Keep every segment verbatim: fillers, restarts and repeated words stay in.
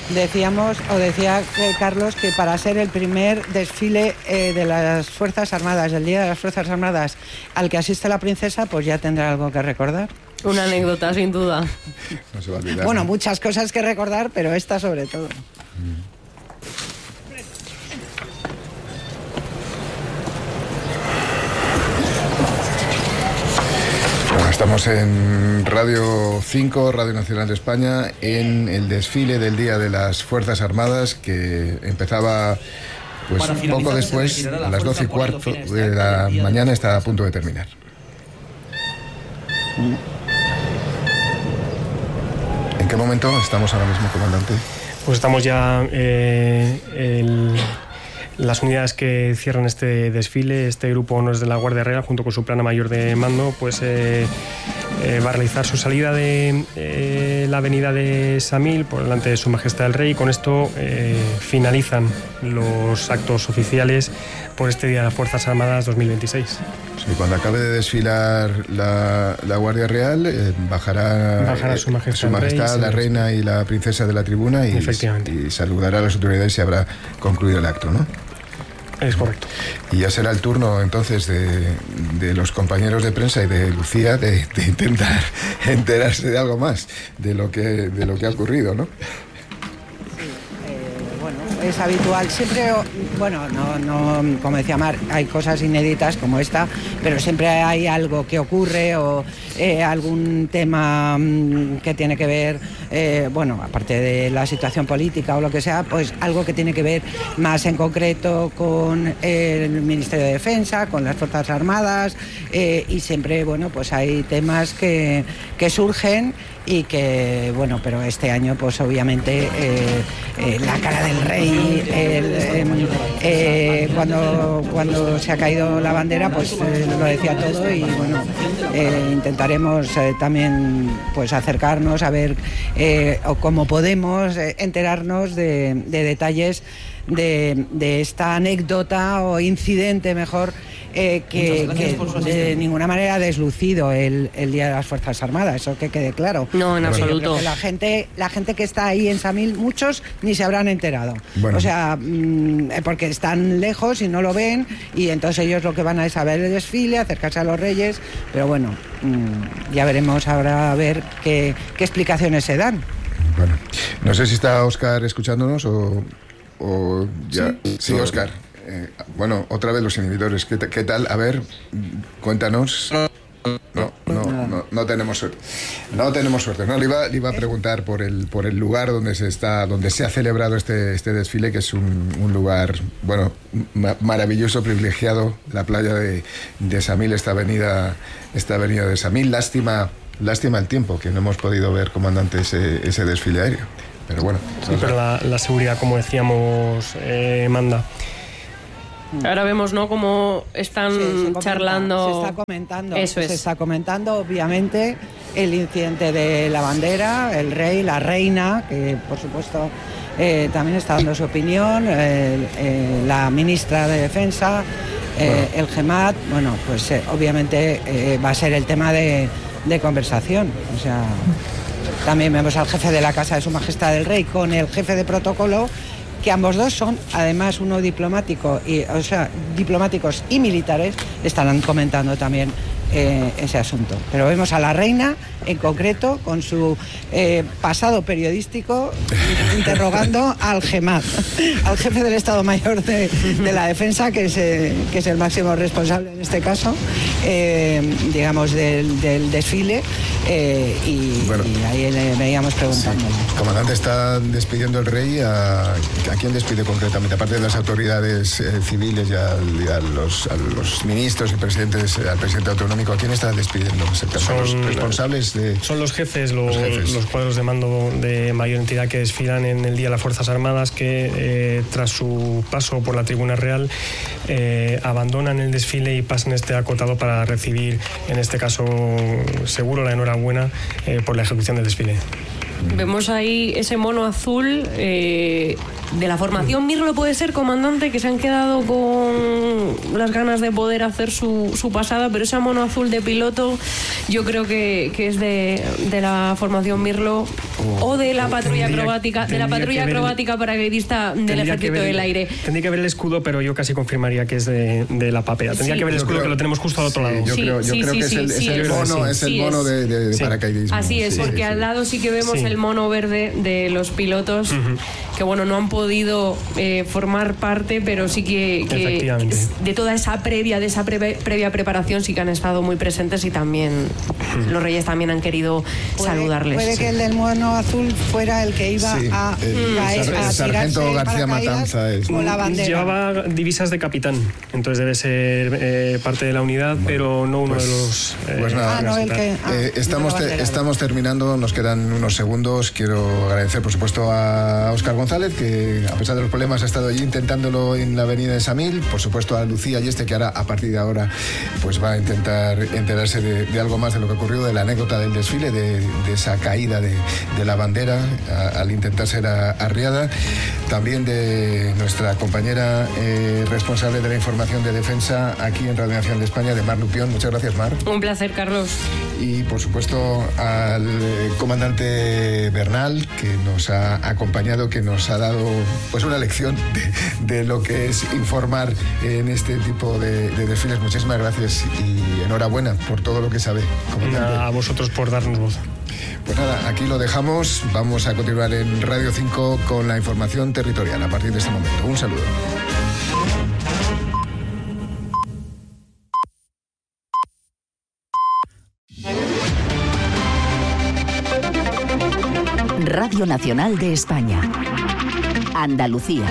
decíamos, o decía eh, Carlos, que para ser el primer desfile eh, de las Fuerzas Armadas, el Día de las Fuerzas Armadas, al que asiste la princesa, pues ya tendrá algo que recordar. Una anécdota, sin duda. No se va a olvidar, bueno, ¿no? muchas cosas que recordar, pero esta sobre todo. Mm. Bueno, estamos en Radio cinco, Radio Nacional de España, en el desfile del Día de las Fuerzas Armadas, que empezaba pues poco después, a las doce y cuarto de la mañana, está a punto de terminar. ¿En qué momento estamos ahora mismo, comandante? Pues estamos ya eh, el... las unidades que cierran este desfile. Este grupo Honores de la Guardia Real, junto con su plana mayor de mando, pues eh, eh, va a realizar su salida de eh, la avenida de Samil por delante de Su Majestad el Rey. Con esto eh, finalizan los actos oficiales por este Día de las Fuerzas Armadas dos mil veintiséis. Sí, cuando acabe de desfilar la, la Guardia Real, eh, bajará, bajará Su Majestad, su majestad Rey, la sí. Reina y la Princesa de la tribuna, y, y saludará a las autoridades y habrá concluido el acto, ¿no? Es correcto. Y ya será el turno entonces de, de los compañeros de prensa y de Lucía de, de intentar enterarse de algo más de lo que, de lo que ha ocurrido, ¿no? Es habitual, siempre, bueno, no, no, como decía Mar, hay cosas inéditas como esta, pero siempre hay algo que ocurre o eh, algún tema mmm, que tiene que ver, eh, bueno, aparte de la situación política o lo que sea, pues algo que tiene que ver más en concreto con el Ministerio de Defensa, con las Fuerzas Armadas, eh, y siempre, bueno, pues hay temas que, que surgen y que, bueno, pero este año pues obviamente eh, eh, la cara del rey, el, eh, eh, cuando, cuando se ha caído la bandera, pues eh, lo decía todo, y bueno, eh, intentaremos eh, también pues acercarnos a ver eh, o cómo podemos eh, enterarnos de, de detalles de, de esta anécdota o incidente mejor, eh, que, que de ninguna manera ha deslucido el, el Día de las Fuerzas Armadas, eso que quede claro. No, en absoluto. Yo creo que la gente, la gente que está ahí en Samil, muchos ni se habrán enterado. Bueno. O sea, mmm, porque están lejos y no lo ven, y entonces ellos lo que van a es saber el desfile, acercarse a los reyes, pero bueno, mmm, ya veremos ahora a ver qué, qué explicaciones se dan. Bueno, no sé si está Óscar escuchándonos o... O ya. Sí, sí, Óscar. Eh, bueno, otra vez los inhibidores. ¿Qué, ¿Qué tal? A ver, cuéntanos. No, no, no, no tenemos suerte. No tenemos suerte. No, le iba, le iba a preguntar por el, por el lugar donde se está, donde se ha celebrado este, este desfile, que es un, un lugar, bueno, ma maravilloso, privilegiado, la playa de, de Samil, esta avenida, esta avenida de Samil. Lástima, lástima el tiempo, que no hemos podido ver, comandante, ese, ese desfile aéreo. Pero bueno. Sí, pero la, la seguridad, como decíamos, eh, manda. Ahora vemos, ¿no?, cómo están sí, se charlando. Se está comentando. Eso es. Se está comentando, obviamente, el incidente de la bandera, el rey, la reina, que por supuesto eh, también está dando su opinión, el, eh, la ministra de Defensa, eh, bueno. el GEMAT. Bueno, pues eh, obviamente eh, va a ser el tema de, de conversación. O sea. También vemos al jefe de la Casa de Su Majestad el Rey con el jefe de protocolo, que ambos dos son, además, uno diplomático, y, o sea, diplomáticos y militares, estarán comentando también eh, ese asunto. Pero vemos a la reina, en concreto, con su eh, pasado periodístico, interrogando al GEMAT, al jefe del Estado Mayor de, de la Defensa, que es, eh, que es el máximo responsable en este caso, eh, digamos, del, del desfile, eh, y, bueno, y ahí le veíamos preguntando. Sí. Comandante, está despidiendo el rey. ¿A, a quién despide concretamente? Aparte de las autoridades eh, civiles y, a, y a, los, a los ministros y presidentes, al presidente autonómico, ¿a quién está despidiendo? ¿Son los responsables? De... Son los jefes, lo, los jefes, los cuadros de mando de mayor entidad que desfilan en el Día de las Fuerzas Armadas, que eh, tras su paso por la Tribuna Real eh, abandonan el desfile y pasan este acotado para recibir, en este caso seguro, la enhorabuena eh, por la ejecución del desfile. Vemos ahí ese mono azul, eh, de la formación Mirlo puede ser, comandante, que se han quedado con las ganas de poder hacer su, su pasada, pero esa mono azul de piloto yo creo que, que es de, de la formación Mirlo oh, o de la patrulla tendría, acrobática de la patrulla acrobática paracaidista del Ejército ver, del Aire. Tendría que ver el escudo, pero yo casi confirmaría que es de, de la Papea. Tendría sí. que ver el escudo, creo, que lo tenemos justo al otro lado. Sí, yo sí, creo, yo sí, creo sí, que sí, es el, sí, es el mono, es el mono de, de, de sí. paracaidismo. Así es, sí, porque sí, al sí. lado sí que vemos sí. el mono verde de los pilotos, uh-huh. que bueno, no han podido eh, formar parte, pero sí que, que de toda esa previa, de esa previa, previa preparación sí que han estado muy presentes y también uh-huh. los Reyes también han querido puede, saludarles. Puede que el del mono azul fuera el que iba sí, a, el, a, el, a, a sargento García Matanza es. Con la bandera. Llevaba divisas de capitán, entonces debe ser eh, parte de la unidad, bueno, pero no uno pues, de los... Eh, pues nada, ah, no, el que, ah, eh, estamos, te, estamos terminando, nos quedan unos segundos. Quiero agradecer, por supuesto, a Óscar González, que a pesar de los problemas ha estado allí intentándolo en la avenida de Samil. Por supuesto, a Lucía y este, que ahora, a partir de ahora, pues va a intentar enterarse de, de algo más de lo que ocurrió, de la anécdota del desfile, de, de esa caída de, de la bandera a, al intentar ser a, arriada. También de nuestra compañera eh, responsable de la información de defensa aquí en Radio Nacional de España, de Mar Lupión. Muchas gracias, Mar. Un placer, Carlos. Y por supuesto al eh, comandante Bernal, que nos ha acompañado, que nos ha dado pues una lección de, de lo que es informar en este tipo de, de desfiles. Muchísimas gracias y enhorabuena por todo lo que sabe, comandante. A vosotros por darnos voz. Pues nada, aquí lo dejamos. Vamos a continuar en Radio cinco con la información territorial a partir de este momento. Un saludo. Radio Nacional de España. Andalucía.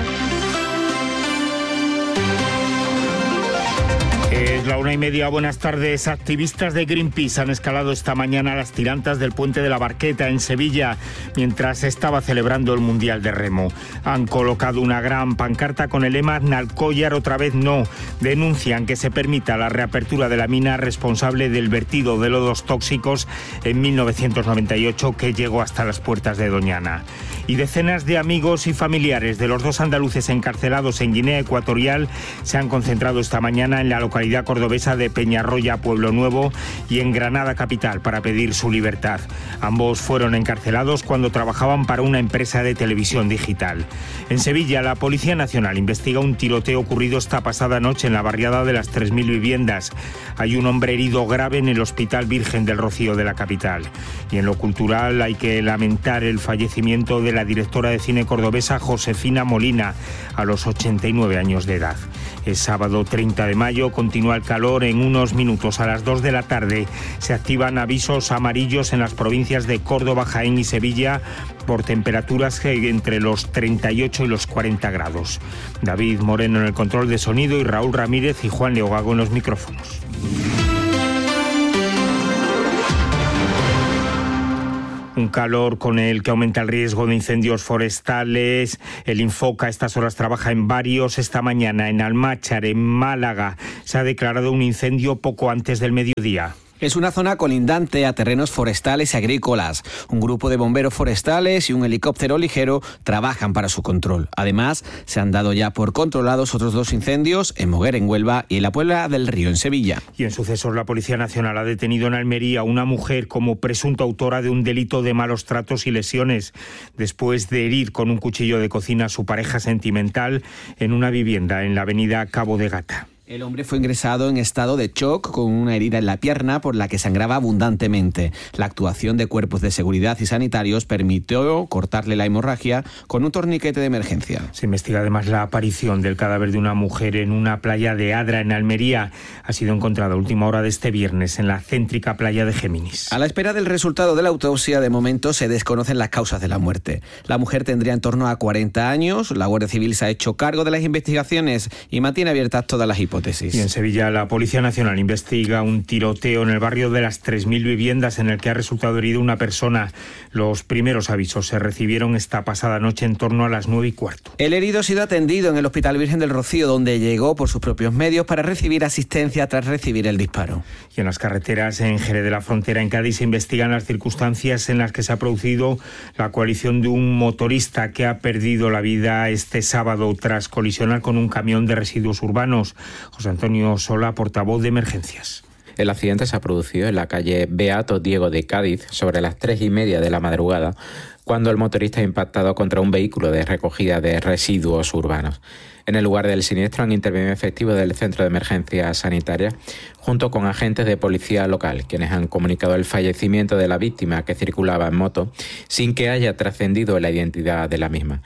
Es la una y media, buenas tardes. Activistas de Greenpeace han escalado esta mañana las tirantas del puente de la Barqueta en Sevilla, mientras se estaba celebrando el Mundial de Remo. Han colocado una gran pancarta con el lema "Nalcollar otra vez no". Denuncian que se permita la reapertura de la mina responsable del vertido de lodos tóxicos en mil novecientos noventa y ocho que llegó hasta las puertas de Doñana. Y decenas de amigos y familiares de los dos andaluces encarcelados en Guinea Ecuatorial se han concentrado esta mañana en la localidad cordobesa de Peñarroya, Pueblo Nuevo, y en Granada capital para pedir su libertad. Ambos fueron encarcelados cuando trabajaban para una empresa de televisión digital. En Sevilla, la Policía Nacional investiga un tiroteo ocurrido esta pasada noche en la barriada de las tres mil viviendas. Hay un hombre herido grave en el Hospital Virgen del Rocío de la capital. Y en lo cultural hay que lamentar el fallecimiento de la directora de cine cordobesa Josefina Molina a los ochenta y nueve años de edad. Es sábado treinta de mayo, continúa el calor. En unos minutos, a las dos de la tarde, se activan avisos amarillos en las provincias de Córdoba, Jaén y Sevilla por temperaturas entre los treinta y ocho y los cuarenta grados. David Moreno en el control de sonido y Raúl Ramírez y Juan Leogago en los micrófonos. Un calor con el que aumenta el riesgo de incendios forestales. El Infoca a estas horas trabaja en varios. Esta mañana en Almáchar, en Málaga, se ha declarado un incendio poco antes del mediodía. Es una zona colindante a terrenos forestales y agrícolas. Un grupo de bomberos forestales y un helicóptero ligero trabajan para su control. Además, se han dado ya por controlados otros dos incendios en Moguer, en Huelva, y en la Puebla del Río, en Sevilla. Y en sucesos, la Policía Nacional ha detenido en Almería a una mujer como presunta autora de un delito de malos tratos y lesiones, después de herir con un cuchillo de cocina a su pareja sentimental en una vivienda en la avenida Cabo de Gata. El hombre fue ingresado en estado de shock con una herida en la pierna por la que sangraba abundantemente. La actuación de cuerpos de seguridad y sanitarios permitió cortarle la hemorragia con un torniquete de emergencia. Se investiga además la aparición del cadáver de una mujer en una playa de Adra, en Almería. Ha sido encontrada a última hora de este viernes en la céntrica playa de Géminis. A la espera del resultado de la autopsia, de momento se desconocen las causas de la muerte. La mujer tendría en torno a cuarenta años. La Guardia Civil se ha hecho cargo de las investigaciones y mantiene abiertas todas las hipótesis. hipótesis. Y en Sevilla la Policía Nacional investiga un tiroteo en el barrio de las tres mil viviendas en el que ha resultado herido una persona. Los primeros avisos se recibieron esta pasada noche en torno a las nueve y cuarto. El herido ha sido atendido en el Hospital Virgen del Rocío, donde llegó por sus propios medios para recibir asistencia tras recibir el disparo. Y en las carreteras en Jerez de la Frontera, en Cádiz, se investigan las circunstancias en las que se ha producido la coalición de un motorista que ha perdido la vida este sábado tras colisionar con un camión de residuos urbanos. José Antonio Sola, portavoz de Emergencias. El accidente se ha producido en la calle Beato Diego de Cádiz sobre las tres y media de la madrugada, cuando el motorista ha impactado contra un vehículo de recogida de residuos urbanos. En el lugar del siniestro han intervenido efectivos del Centro de Emergencias Sanitarias junto con agentes de policía local, quienes han comunicado el fallecimiento de la víctima, que circulaba en moto, sin que haya trascendido la identidad de la misma.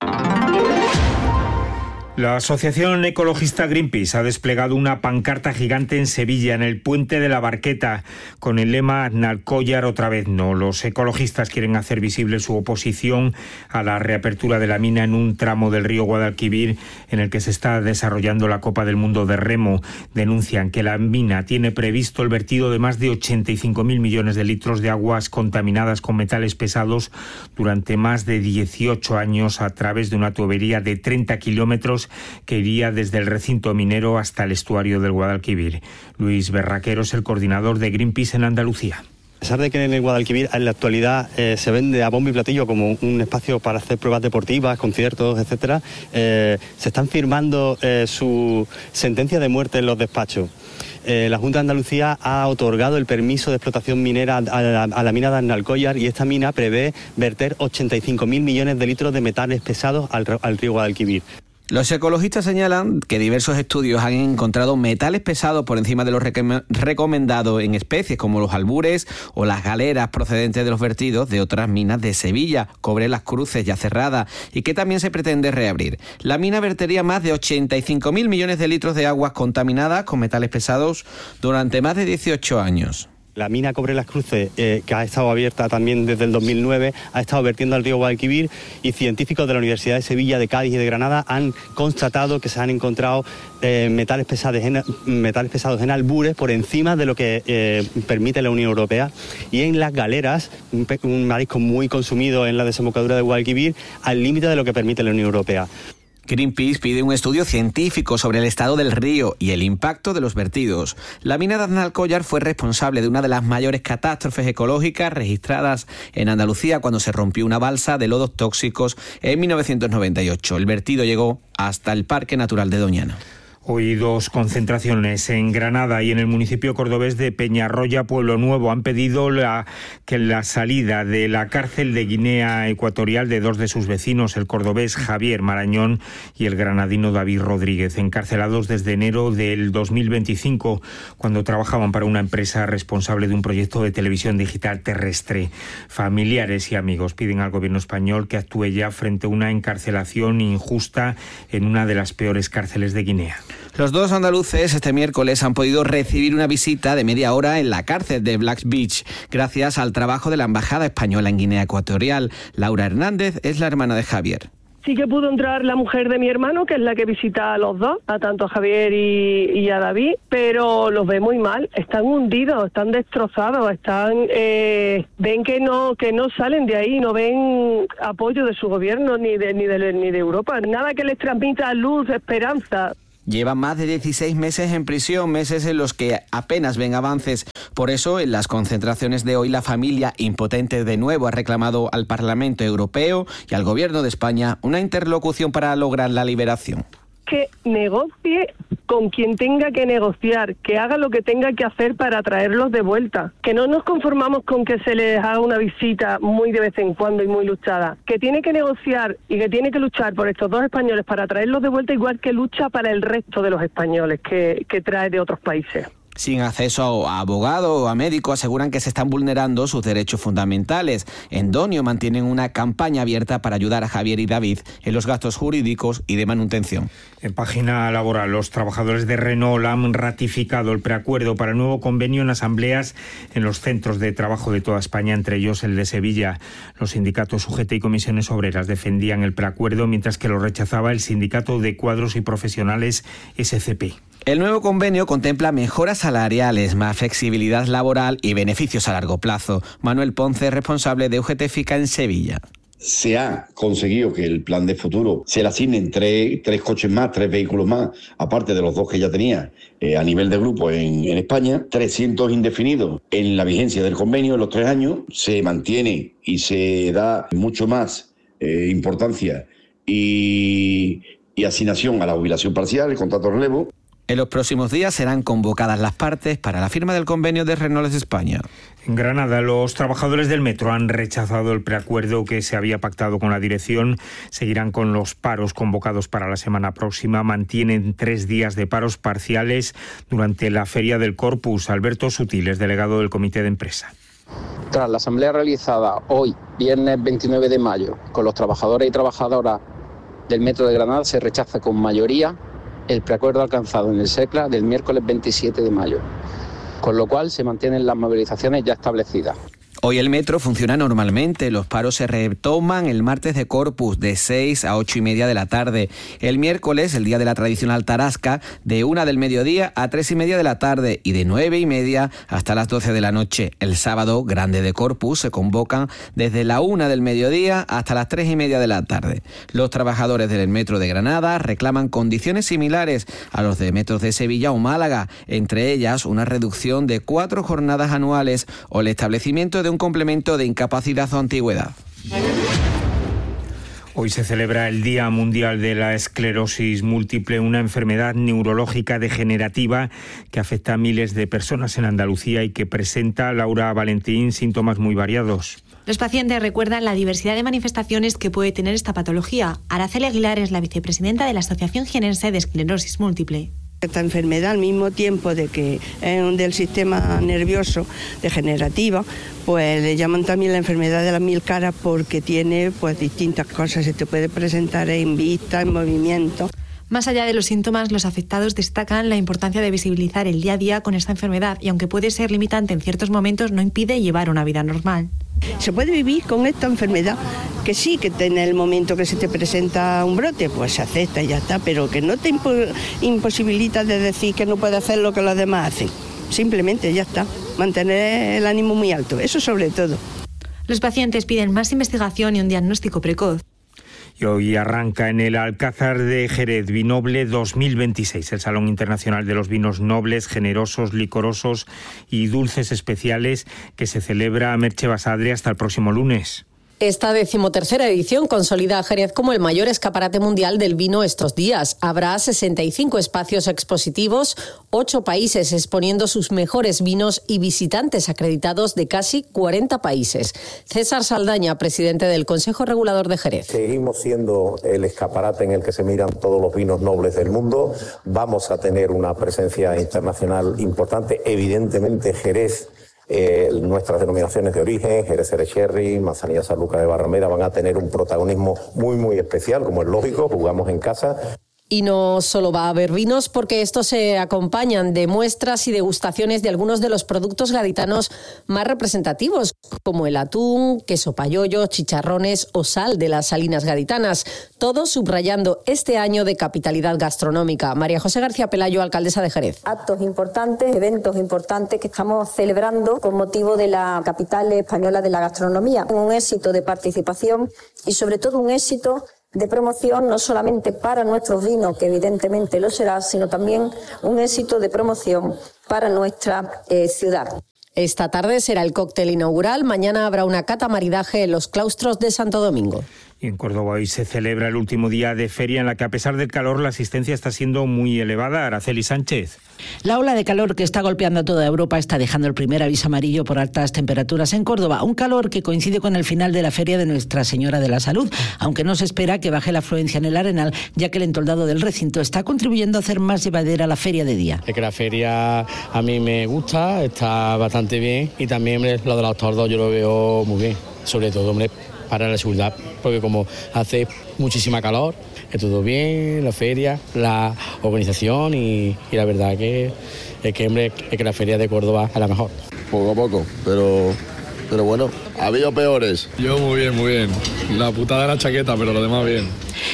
La asociación ecologista Greenpeace ha desplegado una pancarta gigante en Sevilla, en el puente de la Barqueta, con el lema Aznalcóllar otra vez no. Los ecologistas quieren hacer visible su oposición a la reapertura de la mina en un tramo del río Guadalquivir en el que se está desarrollando la Copa del Mundo de Remo. Denuncian que la mina tiene previsto el vertido de más de ochenta y cinco mil millones de litros de aguas contaminadas con metales pesados durante más de dieciocho años a través de una tubería de treinta kilómetros que iría desde el recinto minero hasta el estuario del Guadalquivir. Luis Berraquero es el coordinador de Greenpeace en Andalucía. A pesar de que en el Guadalquivir en la actualidad eh, se vende a bombo y platillo como un espacio para hacer pruebas deportivas, conciertos, etcétera, eh, se están firmando eh, su sentencia de muerte en los despachos. Eh, la Junta de Andalucía ha otorgado el permiso de explotación minera a la, a la mina de Aznalcóllar, y esta mina prevé verter ochenta y cinco mil millones de litros de metales pesados al, al río Guadalquivir. Los ecologistas señalan que diversos estudios han encontrado metales pesados por encima de los recomendados en especies como los albures o las galeras procedentes de los vertidos de otras minas de Sevilla, Cobre Las Cruces, ya cerrada, y que también se pretende reabrir. La mina vertería más de ochenta y cinco mil millones de litros de aguas contaminadas con metales pesados durante más de dieciocho años. La mina Cobre Las Cruces, eh, que ha estado abierta también desde el dos mil nueve, ha estado vertiendo al río Guadalquivir, y científicos de la Universidad de Sevilla, de Cádiz y de Granada han constatado que se han encontrado eh, metales, pesados en, metales pesados en albures por encima de lo que eh, permite la Unión Europea, y en las galeras, un, un marisco muy consumido en la desembocadura de Guadalquivir, al límite de lo que permite la Unión Europea. Greenpeace pide un estudio científico sobre el estado del río y el impacto de los vertidos. La mina de Aznalcóllar fue responsable de una de las mayores catástrofes ecológicas registradas en Andalucía cuando se rompió una balsa de lodos tóxicos en mil novecientos noventa y ocho. El vertido llegó hasta el Parque Natural de Doñana. Hoy dos concentraciones en Granada y en el municipio cordobés de Peñarroya, Pueblo Nuevo. Han pedido la, que la salida de la cárcel de Guinea Ecuatorial de dos de sus vecinos, el cordobés Javier Marañón y el granadino David Rodríguez, encarcelados desde enero del dos mil veinticinco, cuando trabajaban para una empresa responsable de un proyecto de televisión digital terrestre. Familiares y amigos piden al gobierno español que actúe ya frente a una encarcelación injusta en una de las peores cárceles de Guinea. Los dos andaluces este miércoles han podido recibir una visita de media hora en la cárcel de Black Beach, gracias al trabajo de la Embajada Española en Guinea Ecuatorial. Laura Hernández es la hermana de Javier. Sí que pudo entrar la mujer de mi hermano, que es la que visita a los dos, a tanto a Javier y, y a David, pero los ve muy mal, están hundidos, están destrozados, están eh, ven que no que no salen de ahí, no ven apoyo de su gobierno ni de ni de ni de Europa, nada que les transmita luz, esperanza. Llevan más de dieciséis meses en prisión, meses en los que apenas ven avances. Por eso, en las concentraciones de hoy, la familia, impotente de nuevo, ha reclamado al Parlamento Europeo y al Gobierno de España una interlocución para lograr la liberación. Que negocie con quien tenga que negociar, que haga lo que tenga que hacer para traerlos de vuelta, que no nos conformamos con que se les haga una visita muy de vez en cuando y muy luchada, que tiene que negociar y que tiene que luchar por estos dos españoles para traerlos de vuelta, igual que lucha para el resto de los españoles que, que trae de otros países. Sin acceso a abogado o a médico, aseguran que se están vulnerando sus derechos fundamentales. En Donio mantienen una campaña abierta para ayudar a Javier y David en los gastos jurídicos y de manutención. En página laboral, los trabajadores de Renault han ratificado el preacuerdo para el nuevo convenio en asambleas en los centros de trabajo de toda España, entre ellos el de Sevilla. Los sindicatos U G T y comisiones obreras defendían el preacuerdo, mientras que lo rechazaba el sindicato de cuadros y profesionales S C P. El nuevo convenio contempla mejoras salariales, más flexibilidad laboral y beneficios a largo plazo. Manuel Ponce, responsable de U G T FICA en Sevilla. Se ha conseguido que el plan de futuro se le asignen tres, tres coches más, tres vehículos más, aparte de los dos que ya tenía eh, a nivel de grupo en, en España, trescientos indefinidos en la vigencia del convenio en los tres años, se mantiene y se da mucho más eh, importancia y, y asignación a la jubilación parcial, el contrato de relevo. En los próximos días serán convocadas las partes para la firma del convenio de Renault España. En Granada, los trabajadores del metro han rechazado el preacuerdo que se había pactado con la dirección. Seguirán con los paros convocados para la semana próxima. Mantienen tres días de paros parciales durante la Feria del Corpus. Alberto Sutiles, delegado del Comité de Empresa. Tras la asamblea realizada hoy, viernes veintinueve de mayo, con los trabajadores y trabajadoras del metro de Granada, se rechaza con mayoría el preacuerdo alcanzado en el SECLA del miércoles veintisiete de mayo, con lo cual se mantienen las movilizaciones ya establecidas. Hoy el metro funciona normalmente. Los paros se retoman el martes de Corpus de seis a ocho y media de la tarde. El miércoles, el día de la tradicional tarasca, de una del mediodía a tres y media de la tarde y de nueve y media hasta las doce de la noche. El sábado, grande de Corpus, se convocan desde la una del mediodía hasta las tres y media de la tarde. Los trabajadores del metro de Granada reclaman condiciones similares a los de metros de Sevilla o Málaga, entre ellas una reducción de cuatro jornadas anuales o el establecimiento de un complemento de incapacidad o antigüedad. Hoy se celebra el Día Mundial de la Esclerosis Múltiple, una enfermedad neurológica degenerativa que afecta a miles de personas en Andalucía y que presenta, Laura Valentín, síntomas muy variados. Los pacientes recuerdan la diversidad de manifestaciones que puede tener esta patología. Araceli Aguilar es la vicepresidenta de la Asociación Jienense de Esclerosis Múltiple. Esta enfermedad, al mismo tiempo de que es del sistema nervioso degenerativa, pues le llaman también la enfermedad de las mil caras porque tiene pues distintas cosas, se te puede presentar en vista, en movimiento. Más allá de los síntomas, los afectados destacan la importancia de visibilizar el día a día con esta enfermedad y aunque puede ser limitante en ciertos momentos, no impide llevar una vida normal. Se puede vivir con esta enfermedad, que sí, que en el momento que se te presenta un brote, pues se acepta y ya está, pero que no te impo- imposibilita de decir que no puedes hacer lo que los demás hacen. Simplemente ya está, mantener el ánimo muy alto, eso sobre todo. Los pacientes piden más investigación y un diagnóstico precoz. Y hoy arranca en el Alcázar de Jerez Vinoble dos mil veintiséis, el Salón Internacional de los Vinos Nobles, Generosos, Licorosos y Dulces Especiales, que se celebra a Merche Basadre hasta el próximo lunes. Esta decimotercera edición consolida a Jerez como el mayor escaparate mundial del vino estos días. Habrá sesenta y cinco espacios expositivos, ocho países exponiendo sus mejores vinos y visitantes acreditados de casi cuarenta países. César Saldaña, presidente del Consejo Regulador de Jerez. Seguimos siendo el escaparate en el que se miran todos los vinos nobles del mundo. Vamos a tener una presencia internacional importante. Evidentemente, Jerez, Eh, nuestras denominaciones de origen, Jerez Erecherri, Manzanilla Sanlúcar de Barrameda, van a tener un protagonismo muy muy especial, como es lógico, jugamos en casa. Y no solo va a haber vinos, porque estos se acompañan de muestras y degustaciones de algunos de los productos gaditanos más representativos, como el atún, queso payollo, chicharrones o sal de las salinas gaditanas, todo subrayando este año de capitalidad gastronómica. María José García Pelayo, alcaldesa de Jerez. Actos importantes, eventos importantes que estamos celebrando con motivo de la capital española de la gastronomía. Un éxito de participación y sobre todo un éxito de promoción, no solamente para nuestros vinos, que evidentemente lo será, sino también un éxito de promoción para nuestra eh, ciudad. Esta tarde será el cóctel inaugural, mañana habrá una cata maridaje en los claustros de Santo Domingo. Y en Córdoba hoy se celebra el último día de feria en la que, a pesar del calor, la asistencia está siendo muy elevada. Araceli Sánchez. La ola de calor que está golpeando a toda Europa está dejando el primer aviso amarillo por altas temperaturas en Córdoba. Un calor que coincide con el final de la feria de Nuestra Señora de la Salud, aunque no se espera que baje la afluencia en el Arenal, ya que el entoldado del recinto está contribuyendo a hacer más llevadera la feria de día. Es que la feria a mí me gusta, está bastante bien y también hombre, lo de los tordos yo lo veo muy bien, sobre todo hombre, para la seguridad, porque como hace muchísima calor, es todo bien, la feria, la organización y, y la verdad que es que, hombre, es que la feria de Córdoba es la mejor. Poco a poco, pero, pero bueno, ha habido peores. Yo muy bien, muy bien. La putada de la chaqueta, pero lo demás bien.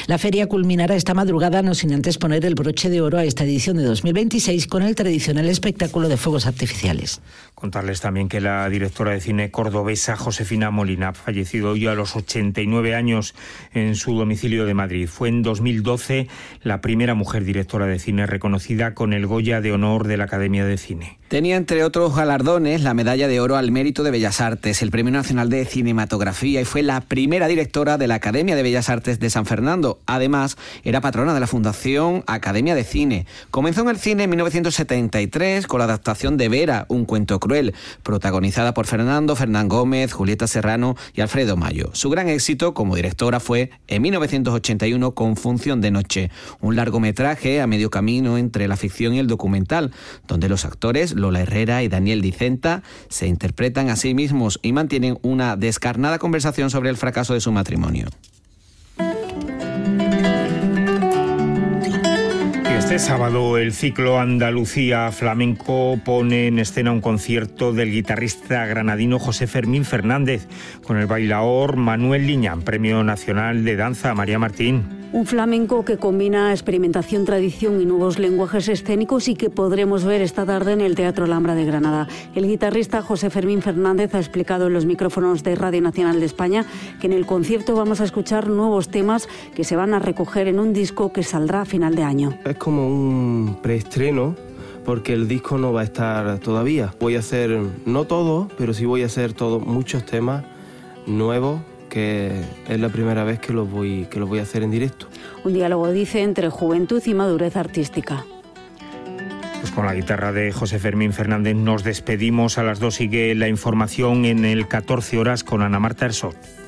La feria culminará esta madrugada, no sin antes poner el broche de oro a esta edición de dos mil veintiséis con el tradicional espectáculo de fuegos artificiales. Contarles también que la directora de cine cordobesa Josefina Molina ha fallecido hoy a los ochenta y nueve años en su domicilio de Madrid. Fue en dos mil doce la primera mujer directora de cine reconocida con el Goya de Honor de la Academia de Cine. Tenía, entre otros galardones, la Medalla de Oro al Mérito de Bellas Artes, el Premio Nacional de Cinematografía, y fue la primera directora de la Academia de Bellas Artes de San Fernando. Además, era patrona de la Fundación Academia de Cine. Comenzó en el cine en mil novecientos setenta y tres con la adaptación de Vera, un cuento cruel, protagonizada por Fernando Fernán Gómez, Julieta Serrano y Alfredo Mayo. Su gran éxito como directora fue en mil novecientos ochenta y uno con Función de Noche, un largometraje a medio camino entre la ficción y el documental, donde los actores Lola Herrera y Daniel Dicenta se interpretan a sí mismos y mantienen una descarnada conversación sobre el fracaso de su matrimonio. Este sábado el ciclo Andalucía Flamenco pone en escena un concierto del guitarrista granadino José Fermín Fernández con el bailaor Manuel Liñán, Premio Nacional de Danza. María Martín. Un flamenco que combina experimentación, tradición y nuevos lenguajes escénicos y que podremos ver esta tarde en el Teatro Alhambra de Granada. El guitarrista José Fermín Fernández ha explicado en los micrófonos de Radio Nacional de España que en el concierto vamos a escuchar nuevos temas que se van a recoger en un disco que saldrá a final de año. Es como un preestreno, porque el disco no va a estar todavía. Voy a hacer, no todo, pero sí voy a hacer todo, muchos temas nuevos, que es la primera vez que los voy, que los voy a hacer en directo. Un diálogo, dice, entre juventud y madurez artística. Pues con la guitarra de José Fermín Fernández nos despedimos. A las dos sigue la información en el catorce horas con Ana Marta Herzog.